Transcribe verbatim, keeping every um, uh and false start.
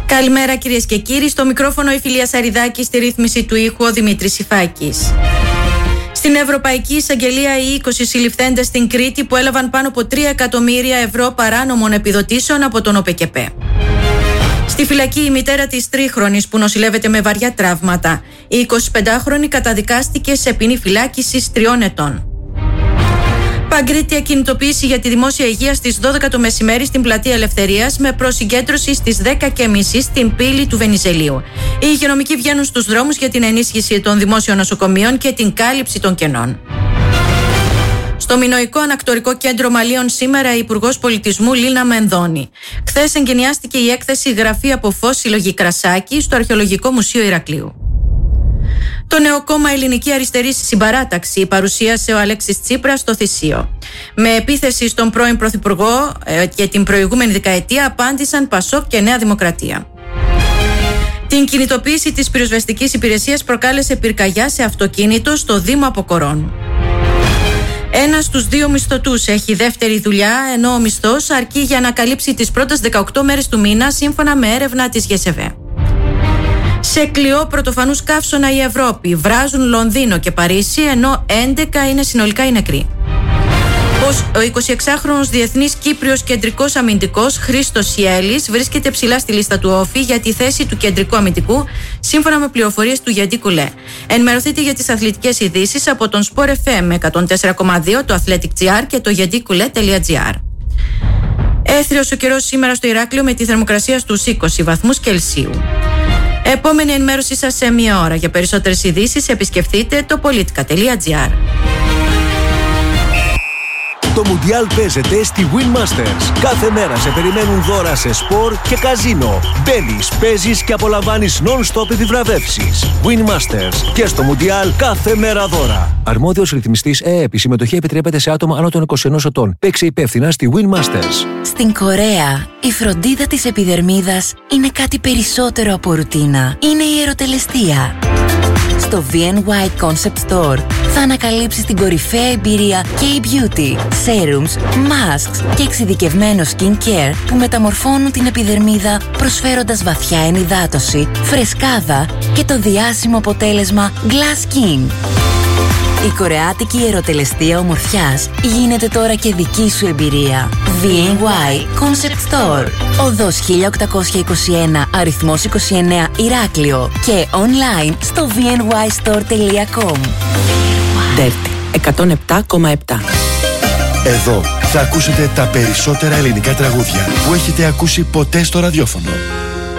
Καλημέρα κυρίες και κύριοι, στο μικρόφωνο η Φιλία Σαριδάκη, στη ρύθμιση του ήχου ο Δημήτρης Υφάκης. Στην Ευρωπαϊκή Εισαγγελία οι είκοσι συλληφθέντες στην Κρήτη που έλαβαν πάνω από τρία εκατομμύρια ευρώ παράνομων επιδοτήσεων από τον ΟΠΕΚΕΠΕ. Στη φυλακή η μητέρα της τρίχρονης που νοσηλεύεται με βαριά τραύματα. Η εικοσιπεντάχρονη καταδικάστηκε σε ποινή φυλάκισης τριών ετών. Παγκρίτια κινητοποίηση για τη δημόσια υγεία στις δώδεκα το μεσημέρι στην Πλατεία Ελευθερίας με προσυγκέντρωση στις δέκα και μισή στην πύλη του Βενιζελίου. Οι υγειονομικοί βγαίνουν στους δρόμους για την ενίσχυση των δημόσιων νοσοκομείων και την κάλυψη των κενών. Στο Μινωικό Ανακτορικό Κέντρο Μαλίων σήμερα η Υπουργός Πολιτισμού Λίνα Μενδώνη. Χθες εγκαινιάστηκε η έκθεση «Γραφή από φως συλλογή Κρασάκη» στο Αρχαιολογικό Μουσείο Ηρακλείου. Το νέο κόμμα Ελληνική Αριστερή Συμπαράταξη παρουσίασε ο Αλέξης Τσίπρας στο Θησίο. Με επίθεση στον πρώην Πρωθυπουργό ε, και την προηγούμενη δεκαετία απάντησαν Πασόκ και Νέα Δημοκρατία. Την κινητοποίηση της πυροσβεστικής υπηρεσίας προκάλεσε πυρκαγιά σε αυτοκίνητο στο Δήμο Αποκορών. Ένας στους δύο μισθωτούς έχει δεύτερη δουλειά, ενώ ο μισθός αρκεί για να καλύψει τις πρώτες δεκαοκτώ μέρες του μήνα, σύμφωνα με έρευνα της ΓΕΣΕΒΕ. Σε κλειό πρωτοφανούς καύσωνα η Ευρώπη, βράζουν Λονδίνο και Παρίσι, ενώ έντεκα είναι συνολικά οι νεκροί. Ο εικοσιεξάχρονος διεθνής Κύπριος κεντρικός αμυντικός Χρήστος Σιέλης βρίσκεται ψηλά στη λίστα του όφη για τη θέση του κεντρικού αμυντικού, σύμφωνα με πληροφορίες του Γιαντί Κουλέ. Ενημερωθείτε για τις αθλητικές ειδήσεις από τον Sport εφ εμ εκατόν τέσσερα κόμμα δύο, το Athletic τζι αρ και το γιαντικουλέ τελεία τζι αρ. Έθριος ο καιρός σήμερα στο Ηράκλειο με τη θερμοκρασία στους είκοσι βαθμούς Κελσίου. Επόμενη ενημέρωσή σας σε μία ώρα. Για περισσότερες ειδήσεις επισκεφτείτε το πολιτικά τελεία τζι αρ. Το Μουντιάλ παίζεται στη Win Masters. Κάθε μέρα σε περιμένουν δώρα σε σπορ και καζίνο. Μπαίνεις, παίζεις και απολαμβάνεις non-stop επιβραβεύσεις. Win Masters. Και στο Μουντιάλ κάθε μέρα δώρα. Αρμόδιος ρυθμιστής ΕΕΠ. Η συμμετοχή επιτρέπεται σε άτομα άνω των είκοσι ενός ετών. Παίξε υπεύθυνα στη Win Masters. Στην Κορέα, η φροντίδα της επιδερμίδας είναι κάτι περισσότερο από ρουτίνα. Είναι η ερωτελεστία. Στο βι εν γουάι Concept Store θα ανακαλύψεις την κορυφαία εμπειρία K-Beauty, serums, masks και εξειδικευμένο skincare που μεταμορφώνουν την επιδερμίδα προσφέροντας βαθιά ενυδάτωση, φρεσκάδα και το διάσημο αποτέλεσμα Glass Skin. Η κορεάτικη ερωτελεστία ομορφιάς γίνεται τώρα και δική σου εμπειρία. βι εν γουάι Concept Store. Οδός χίλια οκτακόσια είκοσι ένα, αριθμός είκοσι εννέα, Ηράκλειο και online στο βι εν γουάι στορ τελεία κομ. Delta εκατόν επτά κόμμα επτά. Εδώ θα ακούσετε τα περισσότερα ελληνικά τραγούδια που έχετε ακούσει ποτέ στο ραδιόφωνο.